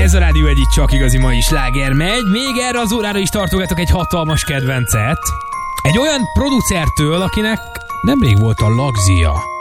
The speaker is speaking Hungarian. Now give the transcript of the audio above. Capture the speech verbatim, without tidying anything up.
Ez a Rádió egy, itt csak igazi mai sláger megy. Még erre az órára is tartogatok egy hatalmas kedvencet. Egy olyan producertől, akinek nemrég volt a lagzia.